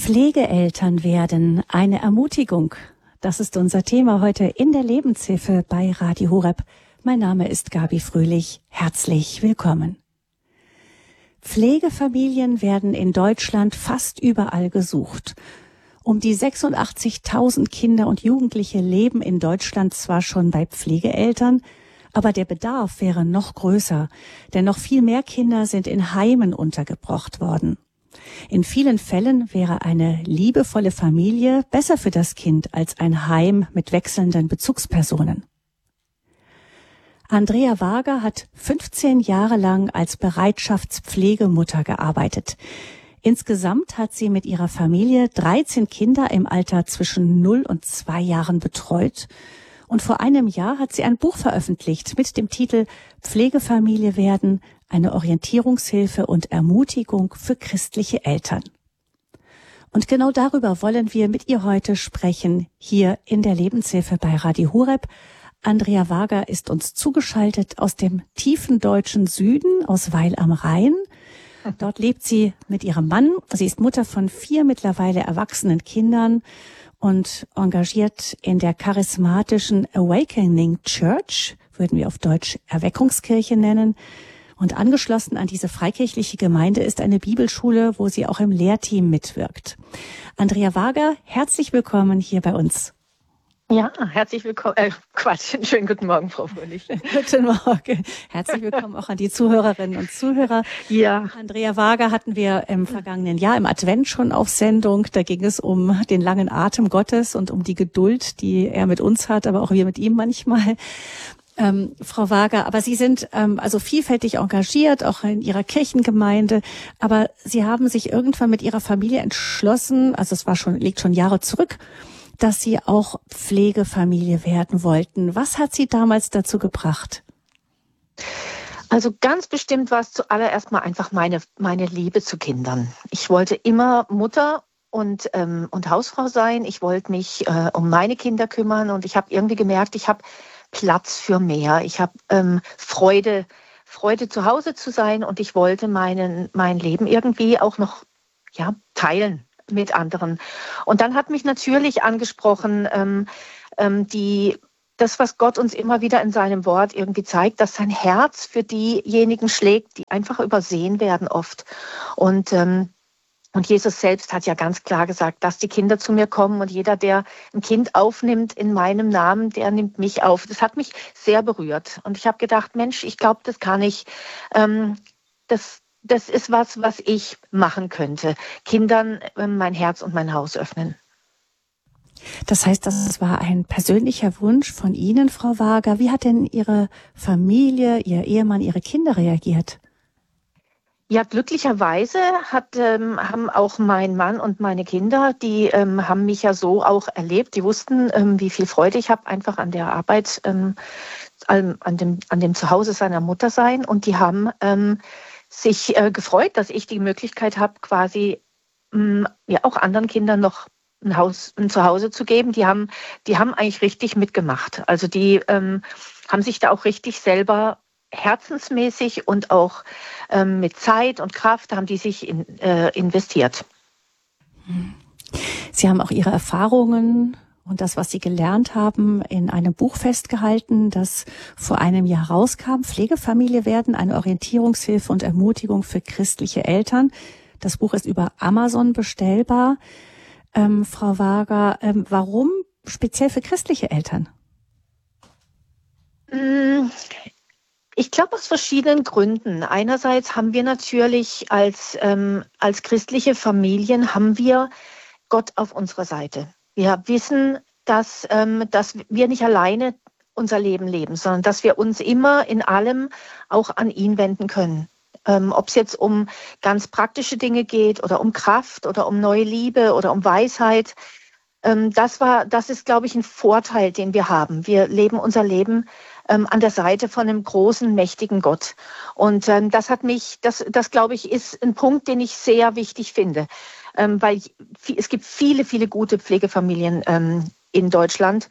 Pflegeeltern werden, eine Ermutigung. Das ist unser Thema heute in der Lebenshilfe bei Radio Horeb. Mein Name ist Gabi Fröhlich. Herzlich willkommen. Pflegefamilien werden in Deutschland fast überall gesucht. Um die 86.000 Kinder und Jugendliche leben in Deutschland zwar schon bei Pflegeeltern, aber der Bedarf wäre noch größer, denn noch viel mehr Kinder sind in Heimen untergebracht worden. In vielen Fällen wäre eine liebevolle Familie besser für das Kind als ein Heim mit wechselnden Bezugspersonen. Andrea Wager hat 15 Jahre lang als Bereitschaftspflegemutter gearbeitet. Insgesamt hat sie mit ihrer Familie 13 Kinder im Alter zwischen 0 und 2 Jahren betreut. Und vor einem Jahr hat sie ein Buch veröffentlicht mit dem Titel Pflegefamilie werden, eine Orientierungshilfe und Ermutigung für christliche Eltern. Und genau darüber wollen wir mit ihr heute sprechen, hier in der Lebenshilfe bei Radio Horeb. Andrea Wager ist uns zugeschaltet aus dem tiefen deutschen Süden, aus Weil am Rhein. Dort lebt sie mit ihrem Mann. Sie ist Mutter von 4 mittlerweile erwachsenen Kindern und engagiert in der charismatischen Awakening Church, würden wir auf Deutsch Erweckungskirche nennen. Und angeschlossen an diese freikirchliche Gemeinde ist eine Bibelschule, wo sie auch im Lehrteam mitwirkt. Andrea Wager, herzlich willkommen hier bei uns. Ja, herzlich willkommen. Schönen guten Morgen, Frau Fröhlich. Guten Morgen. Herzlich willkommen auch an die Zuhörerinnen und Zuhörer. Ja. Andrea Wager hatten wir im vergangenen Jahr im Advent schon auf Sendung. Da ging es um den langen Atem Gottes und um die Geduld, die er mit uns hat, aber auch wir mit ihm manchmal. Frau Wager, aber Sie sind also vielfältig engagiert, auch in Ihrer Kirchengemeinde, aber Sie haben sich irgendwann mit Ihrer Familie entschlossen, also es liegt schon Jahre zurück, dass Sie auch Pflegefamilie werden wollten. Was hat Sie damals dazu gebracht? Also ganz bestimmt war es zuallererst mal einfach meine Liebe zu Kindern. Ich wollte immer Mutter und Hausfrau sein. Ich wollte mich um meine Kinder kümmern und ich habe irgendwie gemerkt, ich habe Platz für mehr. Ich habe Freude zu Hause zu sein und ich wollte mein Leben irgendwie auch noch teilen mit anderen. Und dann hat mich natürlich angesprochen, das, was Gott uns immer wieder in seinem Wort irgendwie zeigt, dass sein Herz für diejenigen schlägt, die einfach übersehen werden oft. Und Jesus selbst hat ja ganz klar gesagt, dass die Kinder zu mir kommen und jeder, der ein Kind aufnimmt in meinem Namen, der nimmt mich auf. Das hat mich sehr berührt. Und ich habe gedacht, Mensch, ich glaube, das kann ich. Das ist was ich machen könnte. Kindern mein Herz und mein Haus öffnen. Das heißt, das war ein persönlicher Wunsch von Ihnen, Frau Wager. Wie hat denn Ihre Familie, Ihr Ehemann, Ihre Kinder reagiert? Ja, glücklicherweise haben auch mein Mann und meine Kinder, die haben mich ja so auch erlebt. Die wussten, wie viel Freude ich habe einfach an der Arbeit, an dem Zuhause seiner Mutter sein. Und die haben sich gefreut, dass ich die Möglichkeit habe, quasi auch anderen Kindern noch ein Zuhause zu geben. Die haben eigentlich richtig mitgemacht. Also die haben sich da auch richtig selber herzensmäßig und auch mit Zeit und Kraft haben die sich investiert. Sie haben auch Ihre Erfahrungen und das, was Sie gelernt haben, in einem Buch festgehalten, das vor einem Jahr rauskam. Pflegefamilie werden, eine Orientierungshilfe und Ermutigung für christliche Eltern. Das Buch ist über Amazon bestellbar. Frau Wager, warum speziell für christliche Eltern? Ich glaube aus verschiedenen Gründen. Einerseits haben wir natürlich als christliche Familien haben wir Gott auf unserer Seite. Wir wissen, dass wir nicht alleine unser Leben leben, sondern dass wir uns immer in allem auch an ihn wenden können. Ob es jetzt um ganz praktische Dinge geht oder um Kraft oder um neue Liebe oder um Weisheit. Das ist, glaube ich, ein Vorteil, den wir haben. Wir leben unser Leben an der Seite von einem großen, mächtigen Gott. Und das glaube ich, ist ein Punkt, den ich sehr wichtig finde. Weil es gibt viele, viele gute Pflegefamilien in Deutschland.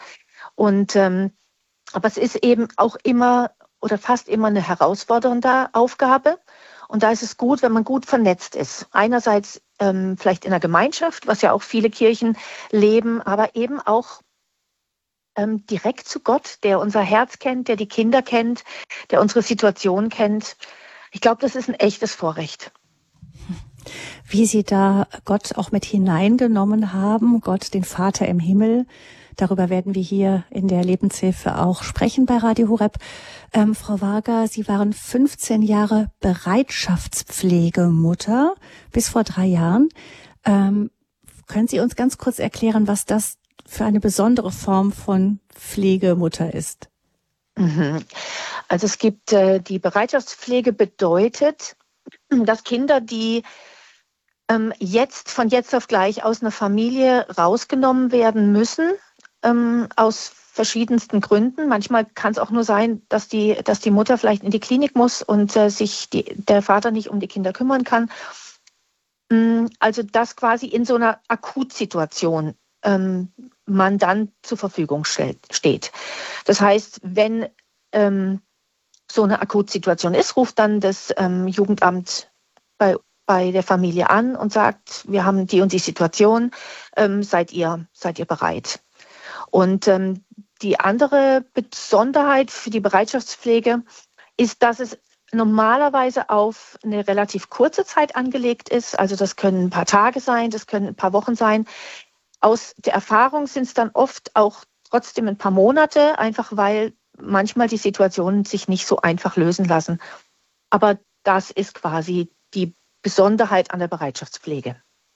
Aber es ist eben auch immer oder fast immer eine herausfordernde Aufgabe. Und da ist es gut, wenn man gut vernetzt ist. Einerseits vielleicht in der Gemeinschaft, was ja auch viele Kirchen leben, aber eben auch direkt zu Gott, der unser Herz kennt, der die Kinder kennt, der unsere Situation kennt. Ich glaube, das ist ein echtes Vorrecht. Wie Sie da Gott auch mit hineingenommen haben, Gott, den Vater im Himmel. Darüber werden wir hier in der Lebenshilfe auch sprechen bei Radio Horeb. Frau Varga, Sie waren 15 Jahre Bereitschaftspflegemutter bis vor 3 Jahren. Können Sie uns ganz kurz erklären, was das für eine besondere Form von Pflegemutter ist? Also es gibt die Bereitschaftspflege bedeutet, dass Kinder, die von jetzt auf gleich aus einer Familie rausgenommen werden müssen, aus verschiedensten Gründen. Manchmal kann es auch nur sein, dass die Mutter vielleicht in die Klinik muss und sich der Vater nicht um die Kinder kümmern kann. Also dass quasi in so einer Akutsituation man dann zur Verfügung steht. Das heißt, wenn so eine Akutsituation ist, ruft dann das Jugendamt bei der Familie an und sagt, wir haben die und die Situation, seid ihr bereit? Und die andere Besonderheit für die Bereitschaftspflege ist, dass es normalerweise auf eine relativ kurze Zeit angelegt ist. Also das können ein paar Tage sein, das können ein paar Wochen sein. Aus der Erfahrung sind es dann oft auch trotzdem ein paar Monate, einfach weil manchmal die Situationen sich nicht so einfach lösen lassen. Aber das ist quasi die Besonderheit an der Bereitschaftspflege.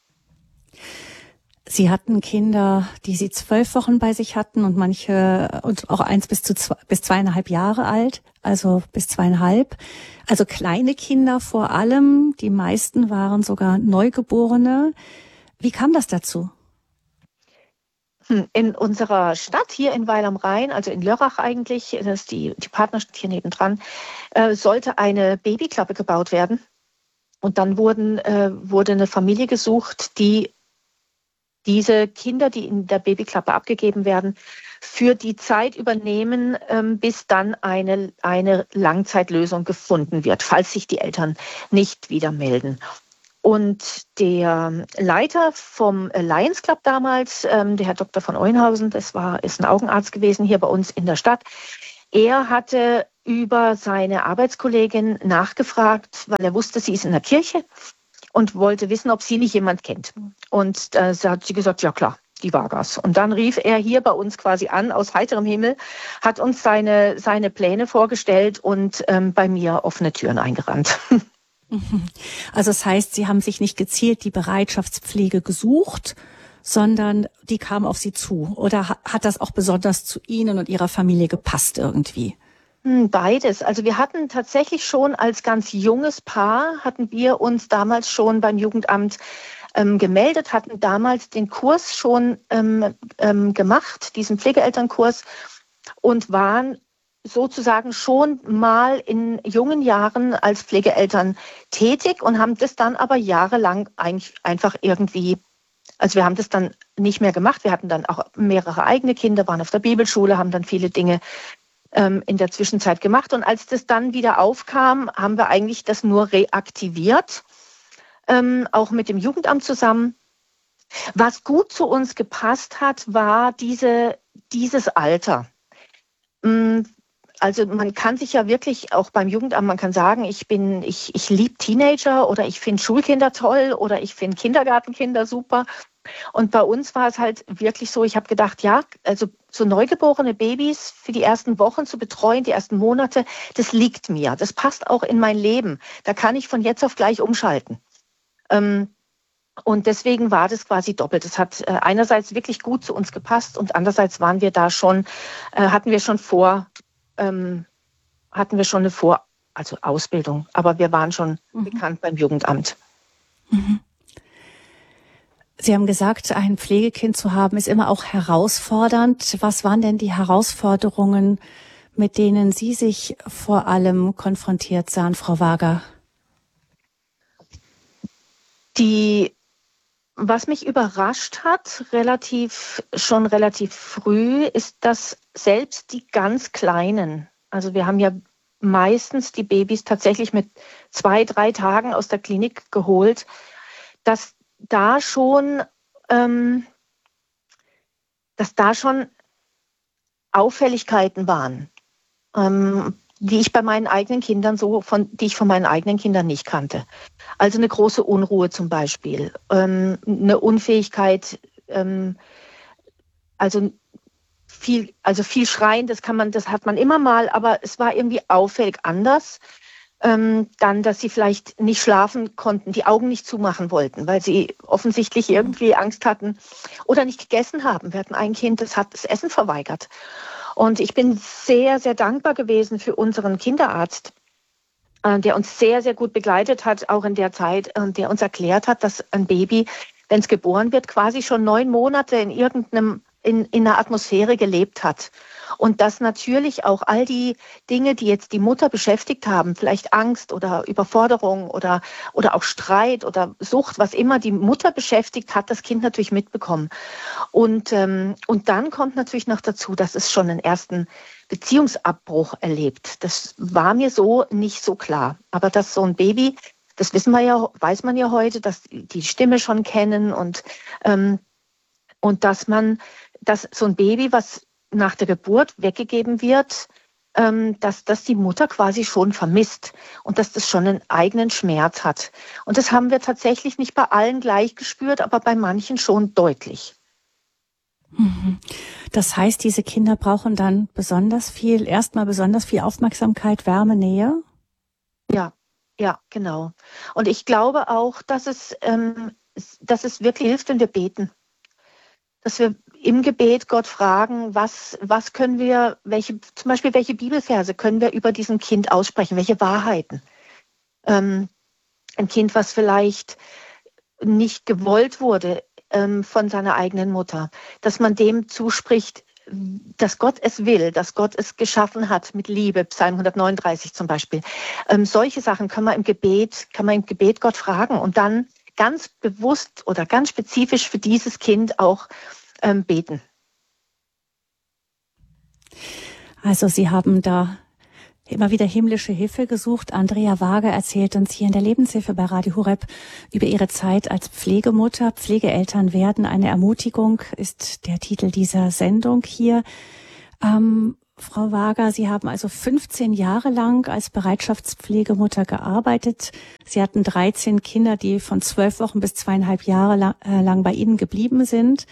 Sie hatten Kinder, die Sie 12 Wochen bei sich hatten und manche und auch eins bis 2,5 Jahre alt, also bis 2,5. Also kleine Kinder vor allem. Die meisten waren sogar Neugeborene. Wie kam das dazu? In unserer Stadt hier in Weil am Rhein, also in Lörrach eigentlich, das ist die Partnerstadt hier nebendran, sollte eine Babyklappe gebaut werden. Und dann wurde eine Familie gesucht, die diese Kinder, die in der Babyklappe abgegeben werden, für die Zeit übernehmen, bis dann eine Langzeitlösung gefunden wird, falls sich die Eltern nicht wieder melden. Und der Leiter vom Lions Club damals, der Herr Dr. von Euenhausen, ist ein Augenarzt gewesen hier bei uns in der Stadt. Er hatte über seine Arbeitskollegin nachgefragt, weil er wusste, sie ist in der Kirche und wollte wissen, ob sie nicht jemand kennt. Und da hat sie gesagt, ja klar, die Vargas. Und dann rief er hier bei uns quasi an, aus heiterem Himmel, hat uns seine Pläne vorgestellt und bei mir offene Türen eingerannt. Also das heißt, Sie haben sich nicht gezielt die Bereitschaftspflege gesucht, sondern die kam auf Sie zu. Oder hat das auch besonders zu Ihnen und Ihrer Familie gepasst irgendwie? Beides. Also wir hatten tatsächlich schon als ganz junges Paar, hatten wir uns damals schon beim Jugendamt gemeldet, hatten damals den Kurs schon gemacht, diesen Pflegeelternkurs, und waren sozusagen schon mal in jungen Jahren als Pflegeeltern tätig und haben das dann aber jahrelang eigentlich einfach irgendwie, also wir haben das dann nicht mehr gemacht. Wir hatten dann auch mehrere eigene Kinder, waren auf der Bibelschule, haben dann viele Dinge in der Zwischenzeit gemacht. Und als das dann wieder aufkam, haben wir eigentlich das nur reaktiviert, auch mit dem Jugendamt zusammen. Was gut zu uns gepasst hat, war dieses Alter. Also man kann sich ja wirklich auch beim Jugendamt, man kann sagen, ich liebe Teenager oder ich finde Schulkinder toll oder ich finde Kindergartenkinder super. Und bei uns war es halt wirklich so, ich habe gedacht, ja, also so neugeborene Babys für die ersten Wochen zu betreuen, die ersten Monate, das liegt mir. Das passt auch in mein Leben. Da kann ich von jetzt auf gleich umschalten. Und deswegen war das quasi doppelt. Das hat einerseits wirklich gut zu uns gepasst und andererseits waren wir da schon, hatten wir schon eine Ausbildung, aber wir waren schon bekannt beim Jugendamt. Mhm. Sie haben gesagt, ein Pflegekind zu haben ist immer auch herausfordernd. Was waren denn die Herausforderungen, mit denen Sie sich vor allem konfrontiert sahen, Frau Varga? Was mich überrascht hat, schon relativ früh, ist, dass selbst die ganz Kleinen, also wir haben ja meistens die Babys tatsächlich mit 2-3 Tagen aus der Klinik geholt, dass da schon, dass da schon Auffälligkeiten waren, die ich bei meinen eigenen Kindern die ich von meinen eigenen Kindern nicht kannte. Also eine große Unruhe zum Beispiel, eine Unfähigkeit, also viel Schreien, das hat man immer mal, aber es war irgendwie auffällig anders. Dann, dass sie vielleicht nicht schlafen konnten, die Augen nicht zumachen wollten, weil sie offensichtlich irgendwie Angst hatten oder nicht gegessen haben. Wir hatten ein Kind, das hat das Essen verweigert. Und ich bin sehr, sehr dankbar gewesen für unseren Kinderarzt, der uns sehr, sehr gut begleitet hat, auch in der Zeit, und der uns erklärt hat, dass ein Baby, wenn es geboren wird, quasi schon 9 Monate in einer Atmosphäre gelebt hat. Und dass natürlich auch all die Dinge, die jetzt die Mutter beschäftigt haben, vielleicht Angst oder Überforderung oder auch Streit oder Sucht, was immer die Mutter beschäftigt, hat das Kind natürlich mitbekommen. Und dann kommt natürlich noch dazu, dass es schon einen ersten Beziehungsabbruch erlebt. Das war mir so nicht so klar. Aber dass so ein Baby, das weiß man ja heute, dass die Stimme schon kennen und dass so ein Baby, was nach der Geburt weggegeben wird, dass das die Mutter quasi schon vermisst und dass das schon einen eigenen Schmerz hat. Und das haben wir tatsächlich nicht bei allen gleich gespürt, aber bei manchen schon deutlich. Das heißt, diese Kinder brauchen dann erstmal besonders viel Aufmerksamkeit, Wärme, Nähe? Ja, genau. Und ich glaube auch, dass es wirklich hilft, wenn wir beten. Dass wir im Gebet Gott fragen, was können wir, zum Beispiel welche Bibelverse können wir über diesem Kind aussprechen, welche Wahrheiten. Ein Kind, was vielleicht nicht gewollt wurde von seiner eigenen Mutter, dass man dem zuspricht, dass Gott es will, dass Gott es geschaffen hat mit Liebe, Psalm 139 zum Beispiel. Solche Sachen kann man im Gebet Gott fragen und dann ganz bewusst oder ganz spezifisch für dieses Kind auch beten. Also Sie haben da immer wieder himmlische Hilfe gesucht. Andrea Wager erzählt uns hier in der Lebenshilfe bei Radio Horeb über ihre Zeit als Pflegemutter. Pflegeeltern werden eine Ermutigung, ist der Titel dieser Sendung hier. Frau Wager, Sie haben also 15 Jahre lang als Bereitschaftspflegemutter gearbeitet. Sie hatten 13 Kinder, die von 12 Wochen bis 2,5 Jahre lang bei Ihnen geblieben sind.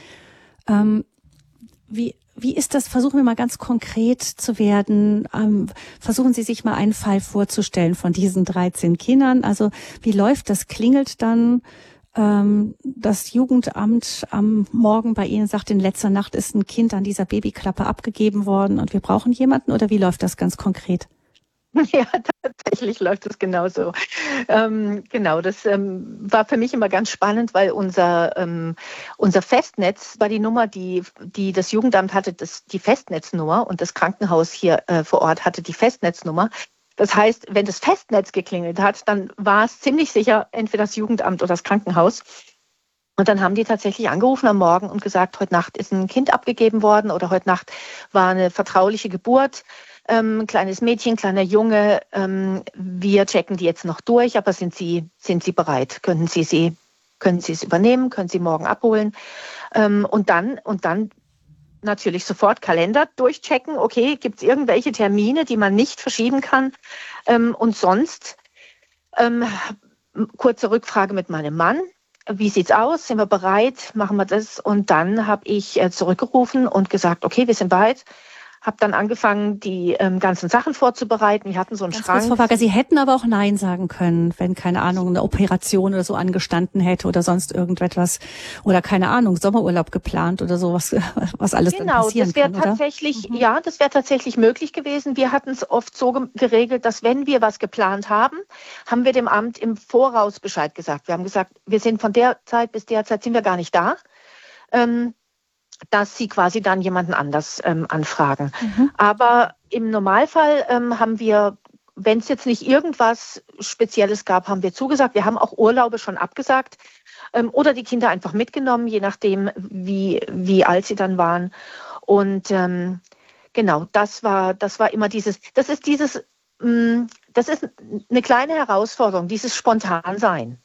Wie ist das? Versuchen wir mal ganz konkret zu werden. Versuchen Sie sich mal einen Fall vorzustellen von diesen 13 Kindern. Also wie läuft das? Klingelt dann das Jugendamt am Morgen bei Ihnen, sagt, in letzter Nacht ist ein Kind an dieser Babyklappe abgegeben worden und wir brauchen jemanden? Oder wie läuft das ganz konkret? Ja, tatsächlich läuft es genauso. Genau, das war für mich immer ganz spannend, weil unser Festnetz war die Nummer, die das Jugendamt hatte, die Festnetznummer, und das Krankenhaus hier vor Ort hatte die Festnetznummer. Das heißt, wenn das Festnetz geklingelt hat, dann war es ziemlich sicher entweder das Jugendamt oder das Krankenhaus. Und dann haben die tatsächlich angerufen am Morgen und gesagt, heute Nacht ist ein Kind abgegeben worden oder heute Nacht war eine vertrauliche Geburt. Kleines Mädchen, kleiner Junge, wir checken die jetzt noch durch, aber sind Sie bereit? Können Sie es übernehmen? Können Sie morgen abholen? Und dann natürlich sofort Kalender durchchecken. Okay, gibt es irgendwelche Termine, die man nicht verschieben kann? Und sonst kurze Rückfrage mit meinem Mann. Wie sieht's aus? Sind wir bereit? Machen wir das? Und dann habe ich zurückgerufen und gesagt, okay, wir sind bereit. Habe dann angefangen, die ganzen Sachen vorzubereiten. Wir hatten so einen Schrank. Kurz, Frau Wager, Sie hätten aber auch Nein sagen können, wenn, keine Ahnung, eine Operation oder so angestanden hätte oder sonst irgendetwas. Oder, keine Ahnung, Sommerurlaub geplant oder so, was alles dann passieren kann, das wäre tatsächlich möglich gewesen. Wir hatten es oft so geregelt, dass wenn wir was geplant haben, haben wir dem Amt im Voraus Bescheid gesagt. Wir haben gesagt, wir sind von der Zeit bis der Zeit sind wir gar nicht da. Dass sie quasi dann jemanden anders anfragen. Aber im Normalfall haben wir, wenn es jetzt nicht irgendwas Spezielles gab, haben wir zugesagt. Wir haben auch Urlaube schon abgesagt oder die Kinder einfach mitgenommen, je nachdem, wie alt sie dann waren. Und genau, das war immer dieses das ist eine kleine Herausforderung, dieses Spontansein.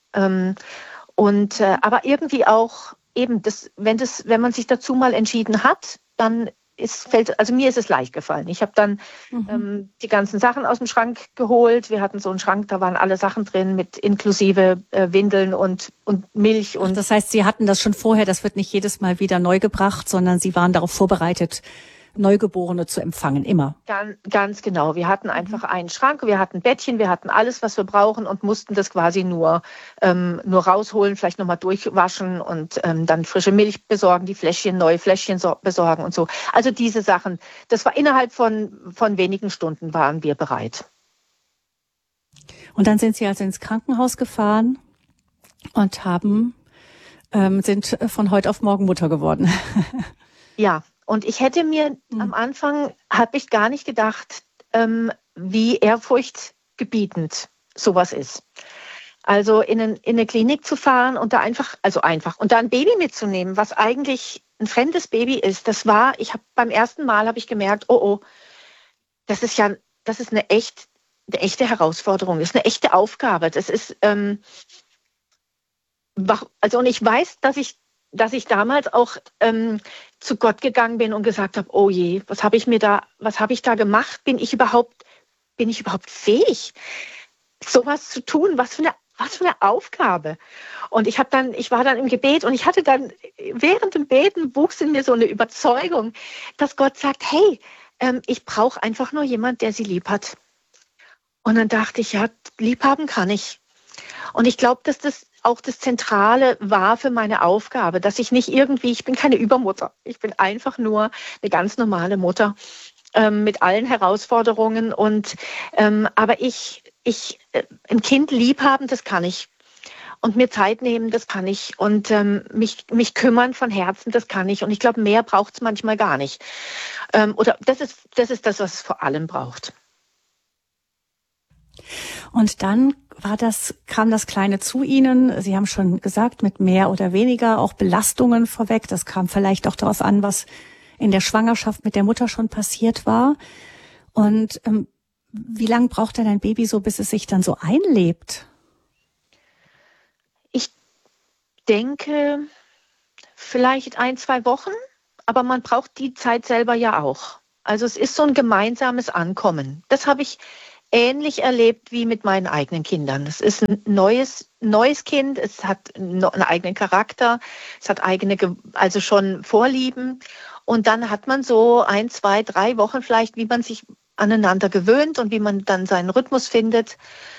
Aber irgendwie auch eben, wenn man sich dazu mal entschieden hat, dann also mir ist es leicht gefallen. Ich habe dann die ganzen Sachen aus dem Schrank geholt. Wir hatten so einen Schrank, da waren alle Sachen drin, mit inklusive Windeln und Milch. Ach, das heißt, Sie hatten das schon vorher, das wird nicht jedes Mal wieder neu gebracht, sondern Sie waren darauf vorbereitet, Neugeborene zu empfangen, immer. Ganz genau. Wir hatten einfach einen Schrank, wir hatten Bettchen, wir hatten alles, was wir brauchen und mussten das quasi nur rausholen, vielleicht nochmal durchwaschen und dann frische Milch besorgen, neue Fläschchen besorgen und so. Also diese Sachen, das war innerhalb von wenigen Stunden waren wir bereit. Und dann sind Sie also ins Krankenhaus gefahren und sind von heute auf morgen Mutter geworden. Ja. Und ich hätte mir am Anfang, habe ich gar nicht gedacht, wie ehrfurchtgebietend sowas ist. Also in eine Klinik zu fahren und da einfach und da ein Baby mitzunehmen, was eigentlich ein fremdes Baby ist. Beim ersten Mal habe ich gemerkt, oh, das ist eine echte Herausforderung, das ist eine echte Aufgabe. Das ist, und ich weiß, dass ich damals auch zu Gott gegangen bin und gesagt habe, oh je, was habe ich da gemacht? Bin ich überhaupt fähig, sowas zu tun? Was für eine Aufgabe. Und ich war dann im Gebet und ich hatte dann während dem Beten wuchs in mir so eine Überzeugung, dass Gott sagt, hey, ich brauche einfach nur jemand, der sie lieb hat. Und dann dachte ich, ja, lieb haben kann ich. Und ich glaube, dass das auch das Zentrale war für meine Aufgabe, dass ich bin keine Übermutter. Ich bin einfach nur eine ganz normale Mutter mit allen Herausforderungen. Aber ein Kind lieb haben, das kann ich. Und mir Zeit nehmen, das kann ich. Und mich kümmern von Herzen, das kann ich. Und ich glaube, mehr braucht es manchmal gar nicht. Oder das ist das, was es vor allem braucht. Und dann kam das Kleine zu Ihnen. Sie haben schon gesagt, mit mehr oder weniger auch Belastungen vorweg. Das kam vielleicht auch darauf an, was in der Schwangerschaft mit der Mutter schon passiert war. Und wie lange braucht denn ein Baby so, bis es sich dann so einlebt? Ich denke, vielleicht 1-2 Wochen, aber man braucht die Zeit selber ja auch. Also es ist so ein gemeinsames Ankommen. Das habe ich ähnlich erlebt wie mit meinen eigenen Kindern. Es ist ein neues Kind, es hat einen eigenen Charakter, es hat also schon Vorlieben. Und dann hat man so 1, 2, 3 Wochen vielleicht, wie man sich aneinander gewöhnt und wie man dann seinen Rhythmus findet.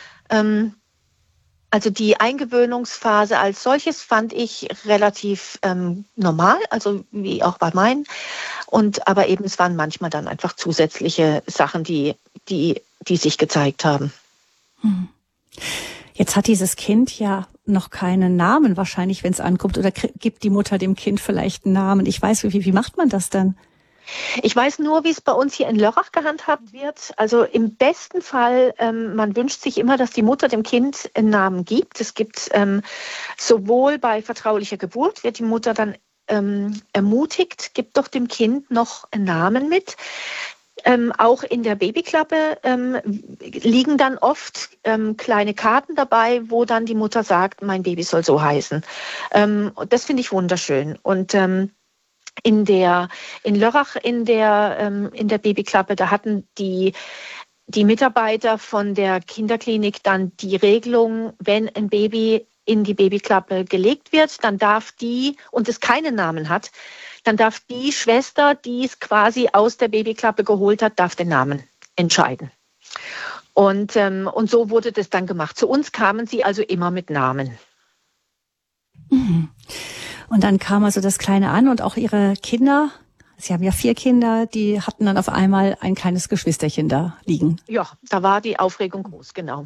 Also die Eingewöhnungsphase als solches fand ich relativ normal, also wie auch bei meinen. Aber eben es waren manchmal dann einfach zusätzliche Sachen, die sich gezeigt haben. Jetzt hat dieses Kind ja noch keinen Namen wahrscheinlich, wenn es ankommt. Oder gibt die Mutter dem Kind vielleicht einen Namen? Ich weiß, wie macht man das dann? Ich weiß nur, wie es bei uns hier in Lörrach gehandhabt wird. Also im besten Fall, man wünscht sich immer, dass die Mutter dem Kind einen Namen gibt. Es gibt sowohl bei vertraulicher Geburt, wird die Mutter dann ermutigt, gibt doch dem Kind noch einen Namen mit. Auch in der Babyklappe liegen dann oft kleine Karten dabei, wo dann die Mutter sagt, mein Baby soll so heißen. Das finde ich wunderschön. Und in Lörrach in der Babyklappe, da hatten die Mitarbeiter von der Kinderklinik dann die Regelung, wenn ein Baby in die Babyklappe gelegt wird, dann darf und es keinen Namen hat, dann darf die Schwester, die es quasi aus der Babyklappe geholt hat, darf den Namen entscheiden. Und so wurde das dann gemacht. Zu uns kamen sie also immer mit Namen. Mhm. Und dann kam also das Kleine an und auch Ihre Kinder, Sie haben ja 4 Kinder, die hatten dann auf einmal ein kleines Geschwisterchen da liegen. Ja, da war die Aufregung groß, genau.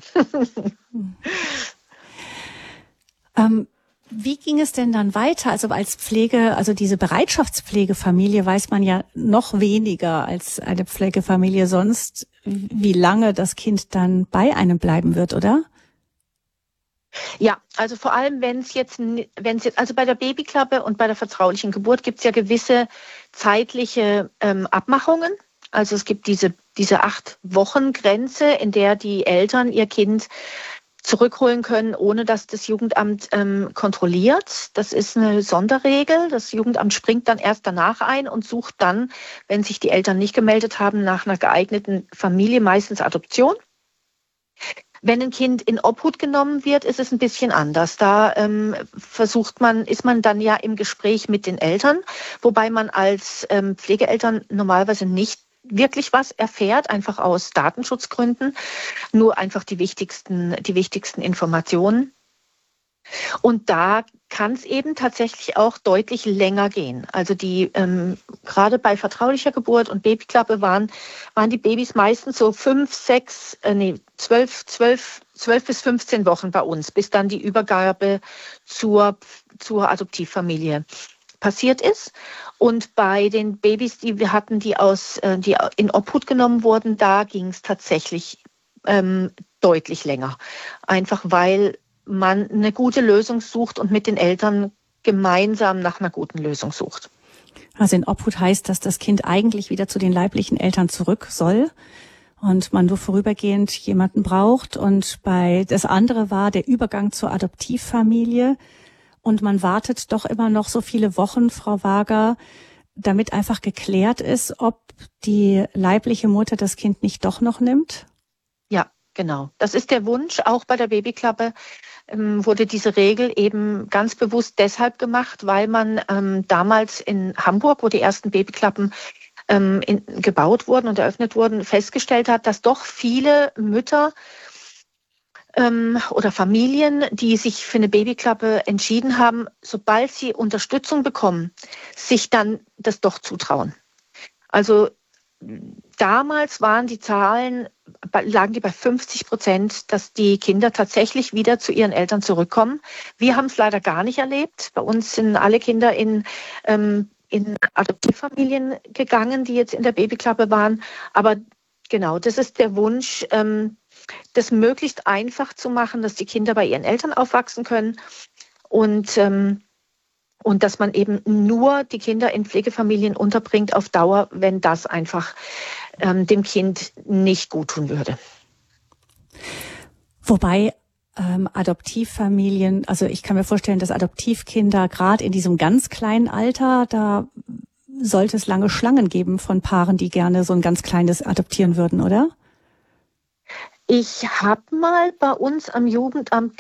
Wie ging es denn dann weiter? Also also diese Bereitschaftspflegefamilie weiß man ja noch weniger als eine Pflegefamilie sonst, wie lange das Kind dann bei einem bleiben wird, oder? Ja, also vor allem, wenn es jetzt, also bei der Babyklappe und bei der vertraulichen Geburt gibt es ja gewisse zeitliche Abmachungen. Also es gibt diese diese 8-Wochen-Grenze, in der die Eltern ihr Kind zurückholen können, ohne dass das Jugendamt kontrolliert. Das ist eine Sonderregel. Das Jugendamt springt dann erst danach ein und sucht dann, wenn sich die Eltern nicht gemeldet haben, nach einer geeigneten Familie, meistens Adoption. Wenn ein Kind in Obhut genommen wird, ist es ein bisschen anders. Da ist man dann ja im Gespräch mit den Eltern, wobei man als Pflegeeltern normalerweise nicht wirklich was erfährt, einfach aus Datenschutzgründen, nur einfach die wichtigsten Informationen. Und da kann es eben tatsächlich auch deutlich länger gehen. Also die gerade bei vertraulicher Geburt und Babyklappe waren die Babys meistens so 12 bis 15 Wochen bei uns, bis dann die Übergabe zur Adoptivfamilie passiert ist. Und bei den Babys, die wir hatten, die in Obhut genommen wurden, da ging es tatsächlich deutlich länger. Einfach weil man eine gute Lösung sucht und mit den Eltern gemeinsam nach einer guten Lösung sucht. Also in Obhut heißt, dass das Kind eigentlich wieder zu den leiblichen Eltern zurück soll und man nur vorübergehend jemanden braucht. Und das andere war der Übergang zur Adoptivfamilie. Und man wartet doch immer noch so viele Wochen, Frau Wager, damit einfach geklärt ist, ob die leibliche Mutter das Kind nicht doch noch nimmt? Ja, genau. Das ist der Wunsch. Auch bei der Babyklappe wurde diese Regel eben ganz bewusst deshalb gemacht, weil man damals in Hamburg, wo die ersten Babyklappen gebaut wurden und eröffnet wurden, festgestellt hat, dass doch viele Mütter oder Familien, die sich für eine Babyklappe entschieden haben, sobald sie Unterstützung bekommen, sich dann das doch zutrauen. Also damals lagen die bei 50%, dass die Kinder tatsächlich wieder zu ihren Eltern zurückkommen. Wir haben es leider gar nicht erlebt. Bei uns sind alle Kinder in Adoptivfamilien gegangen, die jetzt in der Babyklappe waren. Aber genau, das ist der Wunsch, das möglichst einfach zu machen, dass die Kinder bei ihren Eltern aufwachsen können und dass man eben nur die Kinder in Pflegefamilien unterbringt auf Dauer, wenn das einfach dem Kind nicht gut tun würde. Wobei Adoptivfamilien, also ich kann mir vorstellen, dass Adoptivkinder gerade in diesem ganz kleinen Alter, da sollte es lange Schlangen geben von Paaren, die gerne so ein ganz kleines adoptieren würden, oder? Ich habe mal bei uns am Jugendamt